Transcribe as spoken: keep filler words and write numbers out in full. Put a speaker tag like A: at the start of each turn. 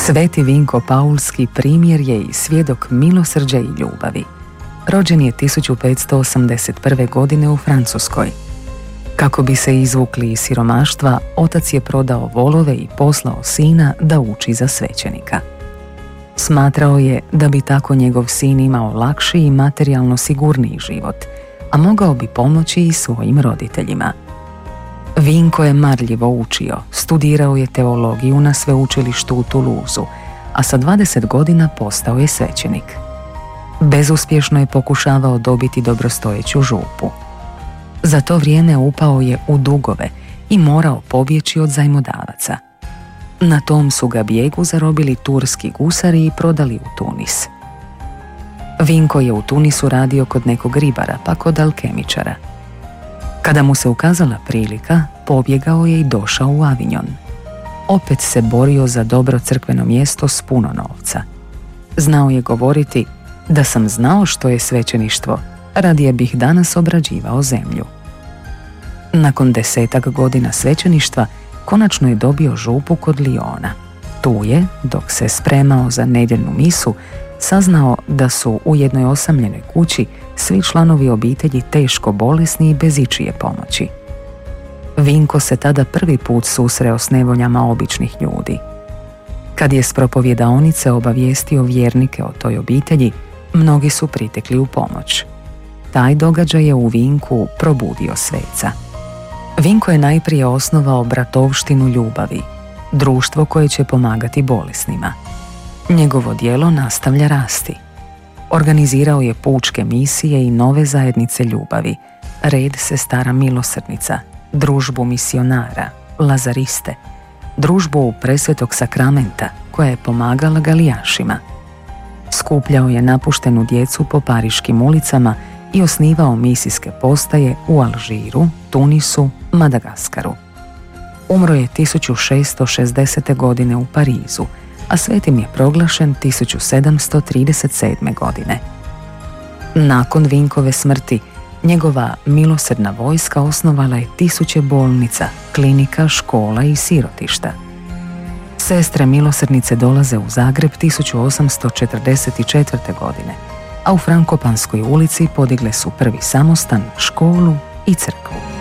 A: Sveti Vinko Paulski primjer je i svjedok milosrđa i ljubavi. Rođen je tisuću petsto osamdeset prve. godine u Francuskoj. Kako bi se izvukli iz siromaštva, otac je prodao volove i poslao sina da uči za svećenika. Smatrao je da bi tako njegov sin imao lakši i materijalno sigurniji život, a mogao bi pomoći i svojim roditeljima. Vinko je marljivo učio, studirao je teologiju na sveučilištu u Toulouseu, a sa dvadeset godina postao je svećenik. Bezuspješno je pokušavao dobiti dobrostojeću župu. Za to vrijeme upao je u dugove i morao pobjeći od zajmodavaca. Na tom su ga bijegu zarobili turski gusari i prodali u Tunis. Vinko je u Tunisu radio kod nekog ribara, pa kod alkemičara. Kada mu se ukazala prilika, pobjegao je i došao u Avignon. Opet se borio za dobro crkveno mjesto s puno novca. Znao je govoriti: da sam znao što je svećeništvo, radije bih danas obrađivao zemlju. Nakon desetak godina svećeništva, konačno je dobio župu kod Liona. Tu je, dok se spremao za nedjeljnu misu, saznao da su u jednoj osamljenoj kući svi članovi obitelji teško bolesni i bez ičije pomoći. Vinko se tada prvi put susreo s nevoljama običnih ljudi. Kad je s propovjedaonice obavijestio vjernike o toj obitelji, mnogi su pritekli u pomoć. Taj događaj je u Vinku probudio sveca. Vinko je najprije osnovao bratovštinu ljubavi, društvo koje će pomagati bolesnima. Njegovo djelo nastavlja rasti. Organizirao je pučke misije i nove zajednice ljubavi, red sestara milosrdnica, družbu misionara, lazariste, družbu presvetog sakramenta koja je pomagala galijašima. Skupljao je napuštenu djecu po pariškim ulicama i osnivao misijske postaje u Alžiru, Tunisu, Madagaskaru. Umro je tisuću šessto šezdesete. godine u Parizu, a svetim je proglašen tisuću sedamsto trideset sedme. godine. Nakon Vinkove smrti, njegova milosrdna vojska osnovala je tisuće bolnica, klinika, škola i sirotišta. Sestre milosrdnice dolaze u Zagreb tisuću osamsto četrdeset četvrte. godine, a u Frankopanskoj ulici podigle su prvi samostan, školu i crkvu.